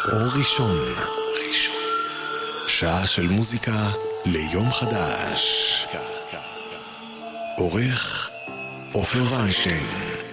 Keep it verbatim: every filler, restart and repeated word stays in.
אור ראשון. ראשון. שעה של מוזיקה ליום חדש. עורך עופר ויינשטיין.